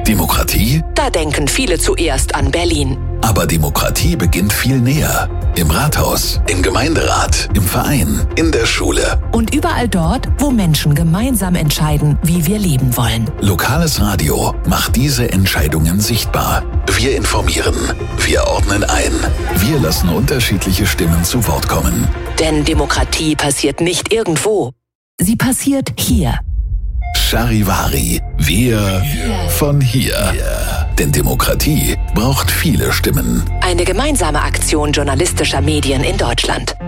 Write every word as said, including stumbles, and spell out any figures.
Demokratie? Da denken viele zuerst an Berlin. Aber Demokratie beginnt viel näher. Im Rathaus, im Gemeinderat, im Verein, in der Schule. Und überall dort, wo Menschen gemeinsam entscheiden, wie wir leben wollen. Lokales Radio macht diese Entscheidungen sichtbar. Wir informieren, wir ordnen ein. Wir lassen unterschiedliche Stimmen zu Wort kommen. Denn Demokratie passiert nicht irgendwo. Sie passiert hier. Charivari, wir von hier. Denn Demokratie braucht viele Stimmen. Eine gemeinsame Aktion journalistischer Medien in Deutschland.